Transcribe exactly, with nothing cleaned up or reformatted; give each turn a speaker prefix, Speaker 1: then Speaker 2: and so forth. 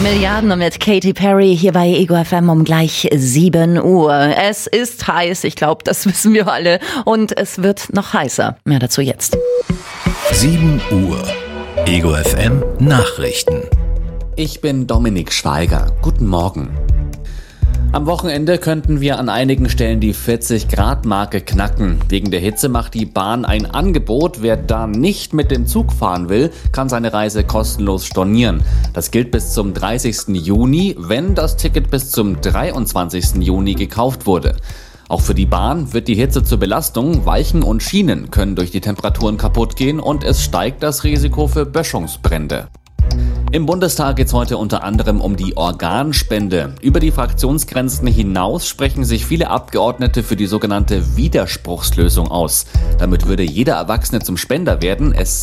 Speaker 1: Milliarden mit Katy Perry hier bei Ego F M um gleich sieben Uhr. Es ist heiß, ich glaube, das wissen wir alle. Und es wird noch heißer. Mehr dazu jetzt.
Speaker 2: sieben Uhr. Ego F M Nachrichten.
Speaker 3: Ich bin Dominik Schweiger. Guten Morgen. Am Wochenende könnten wir an einigen Stellen die vierzig Grad Marke knacken. Wegen der Hitze macht die Bahn ein Angebot. Wer da nicht mit dem Zug fahren will, kann seine Reise kostenlos stornieren. Das gilt bis zum dreißigsten Juni, wenn das Ticket bis zum dreiundzwanzigsten Juni gekauft wurde. Auch für die Bahn wird die Hitze zur Belastung. Weichen und Schienen können durch die Temperaturen kaputt gehen und es steigt das Risiko für Böschungsbrände. Im Bundestag geht es heute unter anderem um die Organspende. Über die Fraktionsgrenzen hinaus sprechen sich viele Abgeordnete für die sogenannte Widerspruchslösung aus. Damit würde jeder Erwachsene zum Spender werden. Es